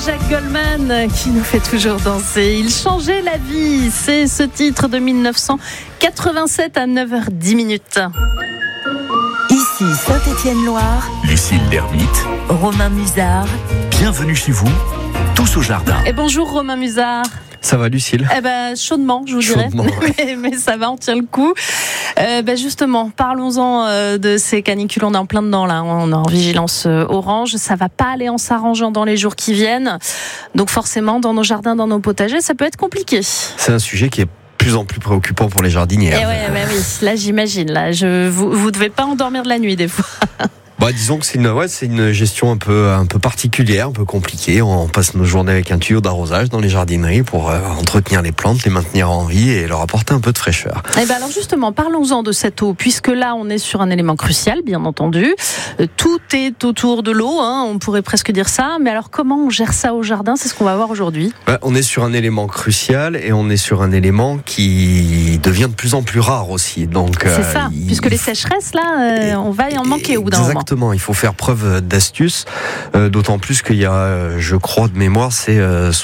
Jean-Jacques Goldman qui nous fait toujours danser. Il changeait la vie. C'est ce titre de 1987 à 9h10. Ici Saint-Étienne-Loire, Lucille L'Ermite, Romain Musard. bienvenue chez vous, tous au jardin. Et bonjour Romain Musard. Ça va Lucille? Chaudement, je vous Chaudement, dirais. mais ça va, on tient le coup. Justement, parlons-en de ces canicules. On est en plein dedans là. On est en vigilance orange. Ça va pas aller en s'arrangeant dans les jours qui viennent. Donc forcément, dans nos jardins, dans nos potagers, ça peut être compliqué. C'est un sujet qui est plus en plus préoccupant pour les jardinières. Oui, là j'imagine. Là, vous devez pas endormir de la nuit des fois. Disons que c'est une gestion un peu particulière, un peu compliquée. On passe nos journées avec un tuyau d'arrosage dans les jardineries pour entretenir les plantes, les maintenir en vie et leur apporter un peu de fraîcheur. Alors justement, parlons-en de cette eau, puisque là on est sur un élément crucial, bien entendu. Tout est autour de l'eau, on pourrait presque dire ça. Mais alors comment on gère ça au jardin? C'est ce qu'on va voir aujourd'hui. On est sur un élément crucial et on est sur un élément qui devient de plus en plus rare aussi. Donc, c'est ça, puisque les sécheresses là, on va y en manquer au bout d'un moment. Exactement, il faut faire preuve d'astuce, d'autant plus qu'il y a, je crois de mémoire, c'est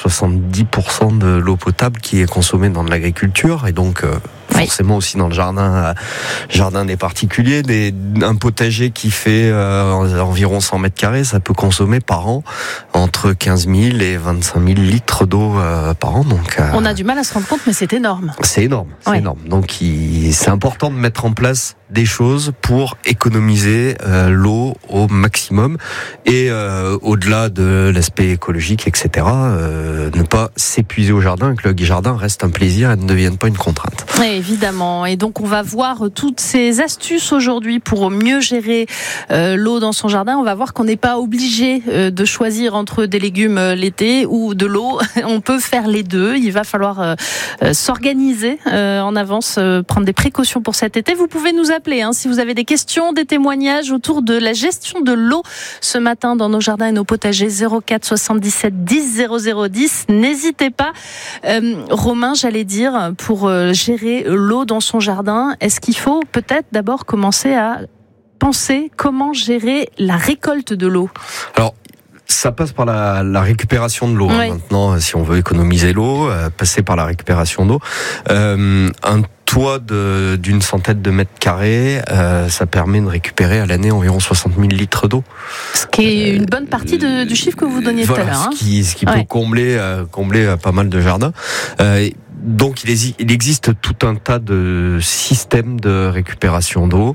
70% de l'eau potable qui est consommée dans de l'agriculture et donc forcément aussi dans le jardin des particuliers. Un potager qui fait environ 100 mètres carrés, ça peut consommer par an entre 15 000 et 25 000 litres d'eau par an. Donc, on a du mal à se rendre compte, mais c'est énorme. C'est énorme. Donc c'est important de mettre en place des choses pour économiser l'eau au maximum et au-delà de l'aspect écologique, etc. Ne pas s'épuiser au jardin, que le jardin reste un plaisir et ne devienne pas une contrainte. Oui, évidemment. Et donc on va voir toutes ces astuces aujourd'hui pour mieux gérer l'eau dans son jardin. On va voir qu'on n'est pas obligé de choisir entre des légumes l'été ou de l'eau. On peut faire les deux. Il va falloir s'organiser en avance, prendre des précautions pour cet été. Vous pouvez nous appeler si vous avez des questions, des témoignages autour de la gestion de l'eau ce matin dans nos jardins et nos potagers. 04 77 10 00 10. N'hésitez pas. Romain, j'allais dire, pour gérer l'eau dans son jardin, est-ce qu'il faut peut-être d'abord commencer à penser comment gérer la récolte de l'eau? Alors, ça passe par la récupération de l'eau. Oui. Maintenant, si on veut économiser l'eau, passer par la récupération d'eau. Un toit d'une centaine de mètres carrés, ça permet de récupérer à l'année environ 60 000 litres d'eau. Ce qui est une bonne partie du chiffre que vous donniez tout à l'heure. Ce qui peut combler pas mal de jardins. Donc il existe tout un tas de systèmes de récupération d'eau.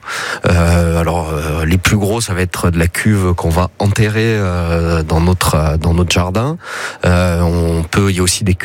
Les plus gros, ça va être de la cuve qu'on va enterrer dans notre jardin. Il y a aussi des cuves